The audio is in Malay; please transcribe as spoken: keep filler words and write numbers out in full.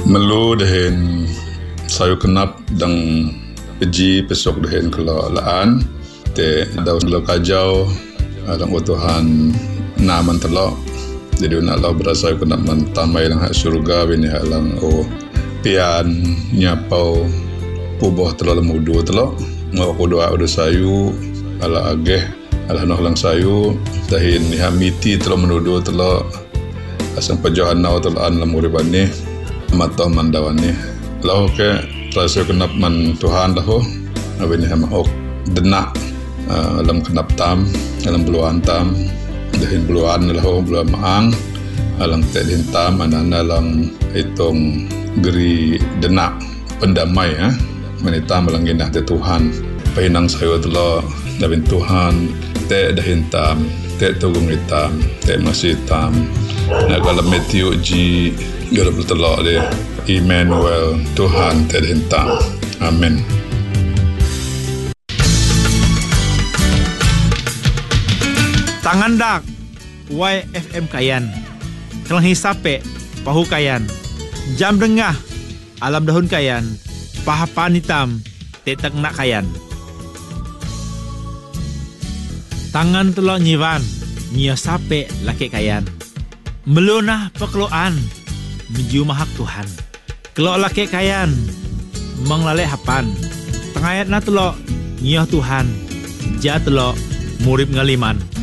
Melu dehen sayu kenap dang peji pesok dehen kelo laan te daus kelo kajau dang utuhan naman telo. Jadi nak lau berasa kenap man tamai lang hak surga bini hak lang o pian nyapau puboh telo lemudu telo ngau doa udah sayu ala ageh ala noh lang sayu dahin hamiti telo menudu telo asang pejohan nau telo an lamuribani matoh mandawani lau ke terasa kenap man Tuhan lahu abini hama ok denak uh, alam kenap tam alam beluan tam dahin beluan lahu beluan maang alang tedin tam anana lang itong geri denak pendamai ya menita melanginah te Tuhan pahinang sayo telo dabin Tuhan te dahin tam te tugung hitam te masih tam nagalam metiu ji Galap telok dia Emmanuel Tuhan terhentang. Amin. Tangan dak Y F M Kayan Kelang hisape Pahu Kayan Jam dengah Alam dahun Kayan Pahapan hitam Tetak nak Kayan Tangan telok nyivan Nyia sape laki Kayan Melunah pekeluan Meju mahak Tuhan Kelok laki kayan Menglalek hapan Tengayat na telok Nyah Tuhan Ja telok Murib ngaliman